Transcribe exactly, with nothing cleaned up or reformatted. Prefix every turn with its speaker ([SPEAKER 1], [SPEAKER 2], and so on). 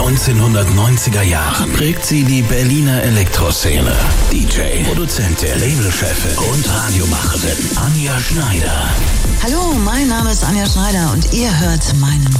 [SPEAKER 1] neunzehnhundertneunziger Jahren prägt sie die Berliner Elektroszene. D J, Produzentin, Labelchefin und Radiomacherin Anja Schneider.
[SPEAKER 2] Hallo, mein Name ist Anja Schneider und ihr hört meinen